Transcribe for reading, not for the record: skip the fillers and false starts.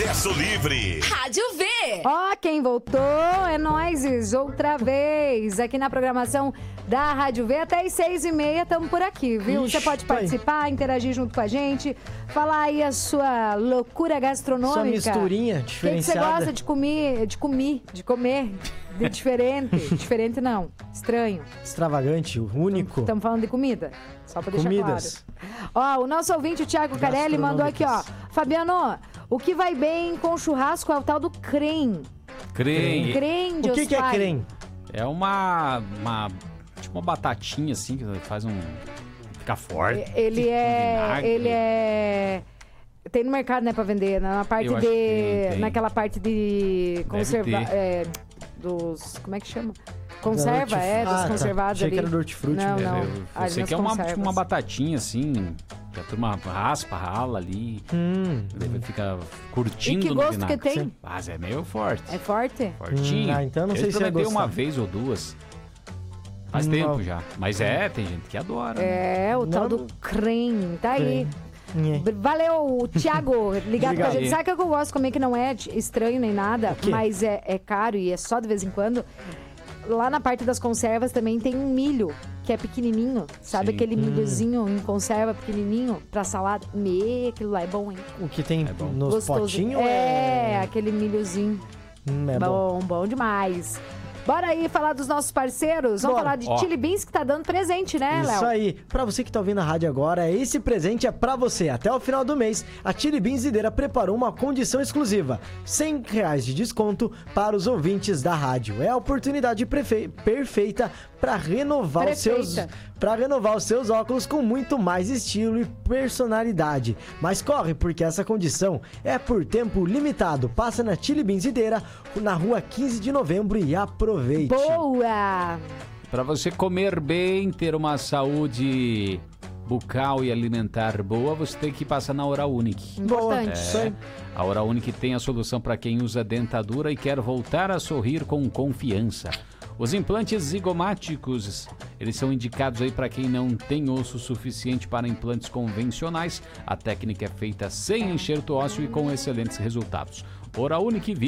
Acesso livre. Rádio V. Ó, quem voltou é nós, outra vez, aqui na programação da Rádio V. Até as 6h30 estamos por aqui, viu? Ixi, Você pode participar, interagir junto com a gente, falar aí a sua loucura gastronômica. Sua misturinha O que diferenciada. você gosta de comer, de diferente? Diferente não, estranho. Extravagante, único. Estamos falando de comida, só pra deixar Comidas. claro. Ó, o nosso ouvinte, o Thiago Carelli, mandou aqui, ó. Fabiano, o que vai bem com churrasco é o tal do creme. Creme. Creme de O que é Osvaldo. creme? É tipo uma batatinha assim que faz fica forte. Ele é... Tem no mercado, né, pra vender, na parte Eu acho que tem. naquela parte de conserva... ter. dos... Como é que chama? Conserva, dos Tá. conservados Achei ali. que era do hortifruti Não, mesmo. não. Eu Ali sei nas que é tipo uma conservas. batatinha assim, que a turma raspa, rala ali, daí fica curtindo E que no gosto vinagre. que tem? Mas é meio forte. É forte? Fortinho. então não sei se eu ia experimentei gostar. uma vez ou duas. Faz tempo já. Mas tem gente que adora. né? É, o tal Não. do creme. Tá aí. Nhê. Valeu, Thiago, ligado com a Obrigado. gente. Sabe o que eu gosto de comer que não é estranho nem nada, quê? mas é caro e é só de vez em quando? Lá na parte das conservas também tem um milho, que é pequenininho. Sabe Sim. aquele milhozinho em conserva pequenininho pra salada? Aquilo lá é bom, hein? O que tem É bom. nos Gostoso. potinhos Aquele milhozinho. é bom. Bom demais. Bora aí falar dos nossos parceiros. Vamos Bora. falar de Ó. Chili Beans, que tá dando presente, né, Léo? Isso aí. Pra você que tá ouvindo a rádio agora, esse presente é pra você. Até o final do mês, a Chili Beans Videira preparou uma condição exclusiva. R$100 de desconto para os ouvintes da rádio. É a oportunidade perfeita para renovar os seus óculos com muito mais estilo e personalidade. Mas corre, porque essa condição é por tempo limitado. Passa na Chili Beans Videira, na rua 15 de novembro e aproveite. Boa! Para você comer bem, ter uma saúde bucal e alimentar boa, você tem que passar na Oral Unique. Importante. Isso aí. A Oral Unique tem a solução para quem usa dentadura e quer voltar a sorrir com confiança. Os implantes zigomáticos, eles são indicados aí para quem não tem osso suficiente para implantes convencionais. A técnica é feita sem enxerto ósseo e com excelentes resultados. Oral Unique